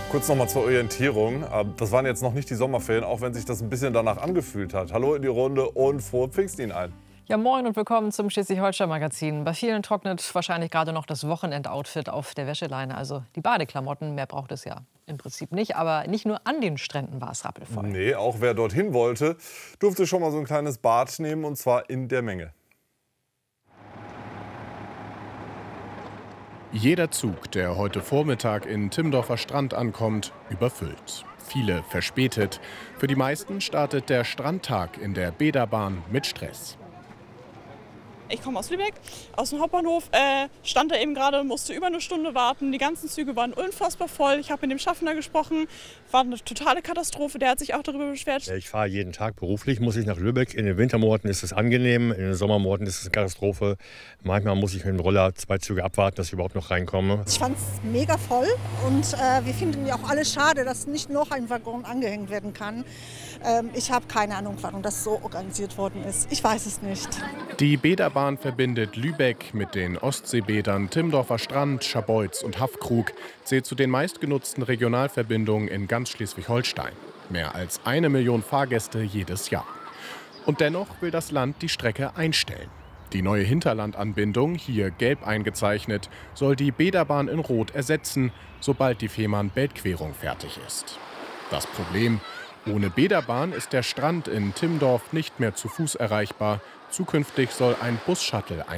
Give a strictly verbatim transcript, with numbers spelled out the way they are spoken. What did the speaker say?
Kurz noch mal zur Orientierung. Das waren jetzt noch nicht die Sommerferien, auch wenn sich das ein bisschen danach angefühlt hat. Hallo in die Runde und frohe Pfingsten Ihnen allen. Ja, moin und willkommen zum Schleswig-Holstein-Magazin. Bei vielen trocknet wahrscheinlich gerade noch das Wochenendoutfit auf der Wäscheleine. Also die Badeklamotten, mehr braucht es ja im Prinzip nicht. Aber nicht nur an den Stränden war es rappelvoll. Nee, auch wer dorthin wollte, durfte schon mal so ein kleines Bad nehmen, und zwar in der Menge. Jeder Zug, der heute Vormittag in Timmendorfer Strand ankommt, überfüllt. Viele verspätet. Für die meisten startet der Strandtag in der Bäderbahn mit Stress. Ich komme aus Lübeck, aus dem Hauptbahnhof, äh, stand da eben gerade, musste über eine Stunde warten. Die ganzen Züge waren unfassbar voll. Ich habe mit dem Schaffner gesprochen, war eine totale Katastrophe. Der hat sich auch darüber beschwert. Ich fahre jeden Tag beruflich, muss ich nach Lübeck. In den Wintermonaten ist es angenehm, in den Sommermonaten ist es eine Katastrophe. Manchmal muss ich mit dem Roller zwei Züge abwarten, dass ich überhaupt noch reinkomme. Ich fand es mega voll und äh, wir finden ja auch alles schade, dass nicht noch ein Waggon angehängt werden kann. Ähm, ich habe keine Ahnung, warum das so organisiert worden ist. Ich weiß es nicht. Die Bäderbahn verbindet Lübeck mit den Ostseebädern Timmendorfer Strand, Scharbeutz und Haffkrug, zählt zu den meistgenutzten Regionalverbindungen in ganz Schleswig-Holstein. Mehr als eine Million Fahrgäste jedes Jahr. Und dennoch will das Land die Strecke einstellen. Die neue Hinterlandanbindung, hier gelb eingezeichnet, soll die Bäderbahn in Rot ersetzen, sobald die Fehmarn-Belt-Querung fertig ist. Das Problem: Ohne Bäderbahn ist der Strand in Timmendorf nicht mehr zu Fuß erreichbar. Zukünftig soll ein Bus-Shuttle